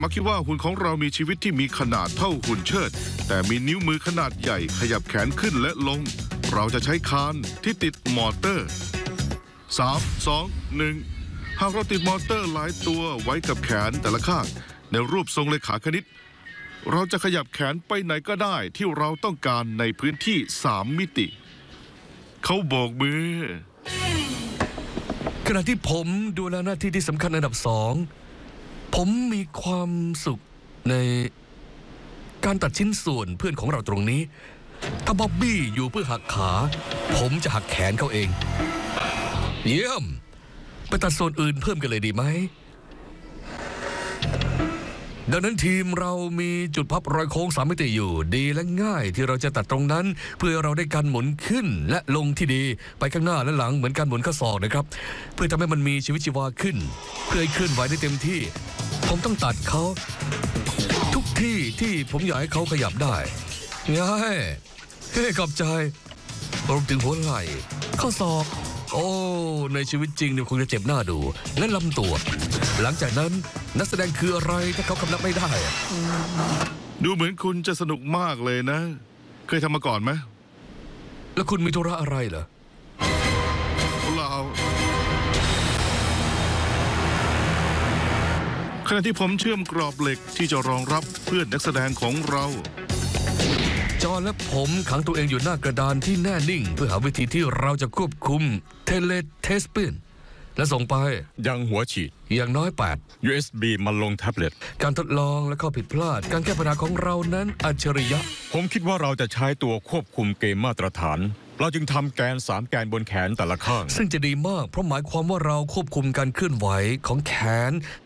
มักคิดว่าหุ่นของเรามีชีวิตที่มีขนาดเท่าหุ่นเชิดแต่มีนิ้วมือขนาดใหญ่ขยับแขนขึ้นและลงเราจะใช้คานที่ติดมอเตอร์3 2 1หากเราติดมอเตอร์หลายตัวไว้กับแขนแต่ละข้างในรูปทรงเลขาคณิตเราจะขยับแขนไปไหนก็ได้ที่เราต้องการในพื้นที่3 มิติเขาโบกมือขณะที่ผมดูแลหน้าที่ที่สำคัญอันดับ2ผมมีความสุขในการตัดชิ้นส่วนเพื่อนของเราตรงนี้ถ้าบ๊อบบี้อยู่เพื่อหักขาผมจะหักแขนเขาเองเยี่ยมไปตัดส่วนอื่นเพิ่มกันเลยดีไหมดังนั้นทีมเรามีจุดพับรอยโค้ง3 มิติอยู่ดีและง่ายที่เราจะตัดตรงนั้นเพื่อเราได้การหมุนขึ้นและลงที่ดีไปข้างหน้าและหลังเหมือนการหมุนข้อศอกนะครับเพื่อทำให้มันมีชีวิตชีวาขึ้นเพื่อให้เคลื่อนไหวได้เต็มที่ผมต้องตัดเขาทุกที่ที่ผมอยากให้เขาขยับได้ง่ายขอบใจรวมถึงหัวไหล่ข้อศอกโอ้ในชีวิตจริงเนี่ยคงจะเจ็บหน้าดูและลำตัวหลังจากนั้นนักแสดงคืออะไรถ้าเขาคำนับไม่ได้ดูเหมือนคุณจะสนุกมากเลยนะเคยทำมาก่อนไหมแล้วคุณมีธุระอะไรเหรอเราขณะที่ผมเชื่อมกรอบเหล็กที่จะรองรับเพื่อนนักแสดงของเราจอห์นและผมขังตัวเองอยู่หน้ากระดานที่แน่นิ่งเพื่อหาวิธีที่เราจะควบคุมเทเลเทสปินและส่งไปยังหัวฉีดอย่างน้อย8 USB มาลงแท็บเล็ตการทดลองและข้อผิดพลาดการแก้ปัญหาของเรานั้นอัจฉริยะผมคิดว่าเราจะใช้ตัวควบคุมเกมมาตรฐานเราจึงทำแกน3 แกนบนแขนแต่ละข้างซึ่งจะดีมากเพราะหมายความว่าเราควบคุมการเคลื่อนไหวของแขน